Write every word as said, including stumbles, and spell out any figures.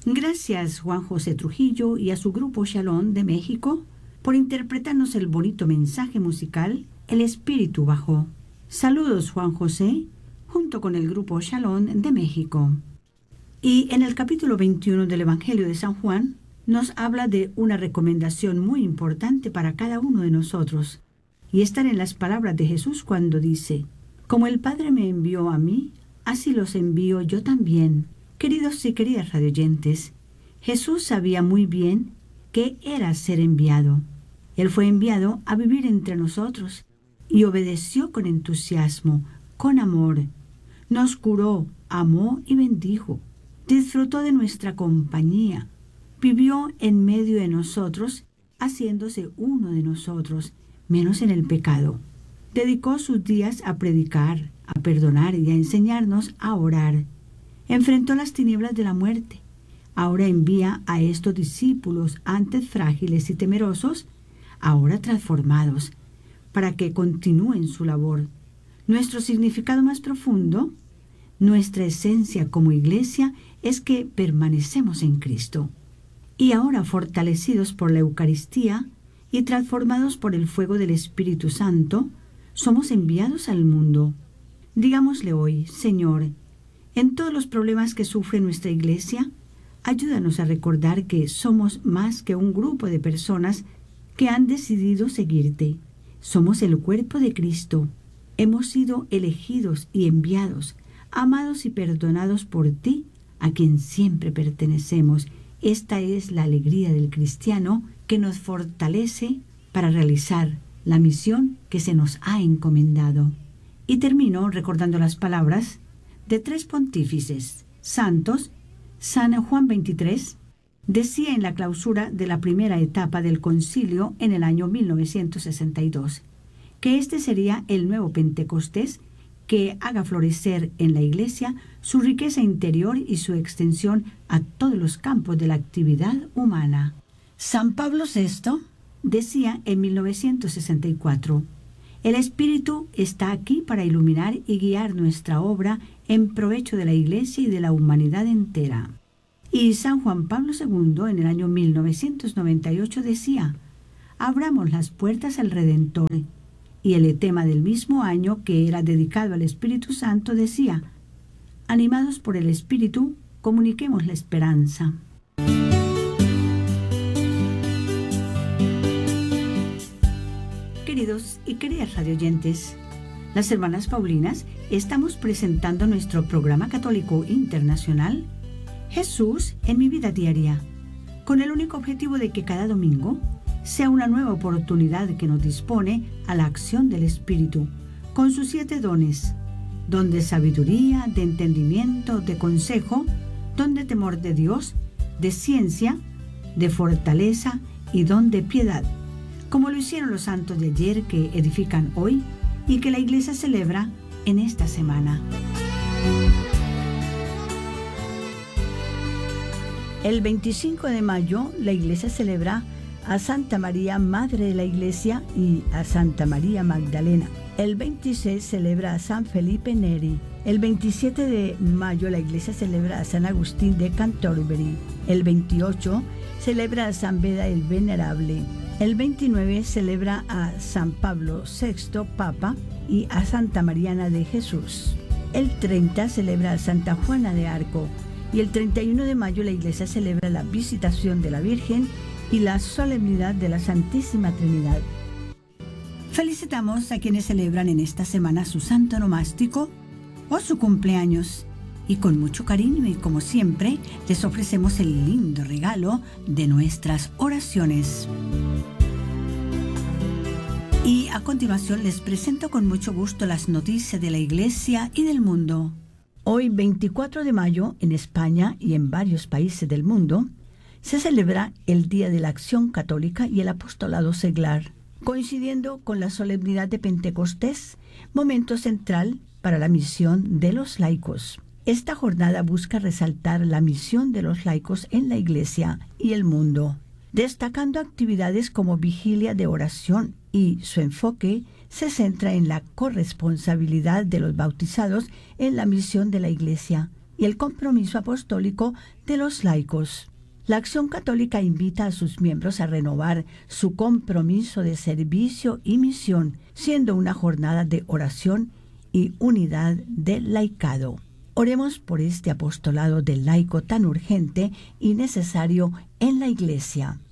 Gracias Juan José Trujillo y a su grupo Shalom de México por interpretarnos el bonito mensaje musical El Espíritu bajó. Saludos Juan José, junto con el grupo Shalom de México. Y en el capítulo veintiuno del Evangelio de San Juan nos habla de una recomendación muy importante para cada uno de nosotros. Y están en las palabras de Jesús cuando dice: como el Padre me envió a mí, así los envío yo también. Queridos y queridas radioyentes, Jesús sabía muy bien qué era ser enviado. Él fue enviado a vivir entre nosotros y obedeció con entusiasmo, con amor. Nos curó, amó y bendijo. Disfrutó de nuestra compañía. Vivió en medio de nosotros, haciéndose uno de nosotros, menos en el pecado. Dedicó sus días a predicar, a perdonar y a enseñarnos a orar. Enfrentó las tinieblas de la muerte. Ahora envía a estos discípulos antes frágiles y temerosos, ahora transformados, para que continúen su labor. Nuestro significado más profundo, nuestra esencia como iglesia, es que permanecemos en Cristo. Y ahora, fortalecidos por la Eucaristía y transformados por el fuego del Espíritu Santo, somos enviados al mundo. Digámosle hoy: Señor, en todos los problemas que sufre nuestra iglesia, ayúdanos a recordar que somos más que un grupo de personas que han decidido seguirte. Somos el cuerpo de Cristo. Hemos sido elegidos y enviados, amados y perdonados por ti, a quien siempre pertenecemos. Esta es la alegría del cristiano que nos fortalece para realizar la misión que se nos ha encomendado. Y termino recordando las palabras de tres pontífices santos. San Juan veintitrés decía en la clausura de la primera etapa del concilio en el año mil novecientos sesenta y dos que este sería el nuevo Pentecostés que haga florecer en la Iglesia su riqueza interior y su extensión a todos los campos de la actividad humana. San Pablo sexto decía en mil novecientos sesenta y cuatro: el Espíritu está aquí para iluminar y guiar nuestra obra en provecho de la Iglesia y de la humanidad entera. Y San Juan Pablo segundo en el año mil novecientos noventa y ocho decía: abramos las puertas al Redentor. Y el tema del mismo año, que era dedicado al Espíritu Santo, decía: animados por el Espíritu, comuniquemos la esperanza. Queridos y queridas radioyentes, las hermanas Paulinas estamos presentando nuestro programa católico internacional Jesús en mi vida diaria, con el único objetivo de que cada domingo sea una nueva oportunidad que nos dispone a la acción del Espíritu, con sus siete dones: don de sabiduría, de entendimiento, de consejo, don de temor de Dios, de ciencia, de fortaleza y don de piedad, como lo hicieron los santos de ayer que edifican hoy y que la Iglesia celebra en esta semana. El veinticinco de mayo la Iglesia celebra a Santa María, Madre de la Iglesia, y a Santa María Magdalena. El veintiséis celebra a San Felipe Neri. El veintisiete de mayo la Iglesia celebra a San Agustín de Canterbury. El veintiocho celebra a San Beda el Venerable. El veintinueve celebra a San Pablo sexto, Papa, y a Santa Mariana de Jesús. El treinta celebra a Santa Juana de Arco. Y el treinta y uno de mayo la Iglesia celebra la Visitación de la Virgen y la solemnidad de la Santísima Trinidad. Felicitamos a quienes celebran en esta semana su santo onomástico o su cumpleaños. Y con mucho cariño y como siempre, les ofrecemos el lindo regalo de nuestras oraciones. Y a continuación les presento con mucho gusto las noticias de la Iglesia y del mundo. Hoy, veinticuatro de mayo, en España y en varios países del mundo, se celebra el Día de la Acción Católica y el Apostolado Seglar, coincidiendo con la solemnidad de Pentecostés, momento central para la misión de los laicos. Esta jornada busca resaltar la misión de los laicos en la Iglesia y el mundo, destacando actividades como vigilia de oración, y su enfoque se centra en la corresponsabilidad de los bautizados en la misión de la Iglesia, y el compromiso apostólico de los laicos. La Acción Católica invita a sus miembros a renovar su compromiso de servicio y misión, siendo una jornada de oración y unidad del laicado. Oremos por este apostolado del laico tan urgente y necesario en la Iglesia.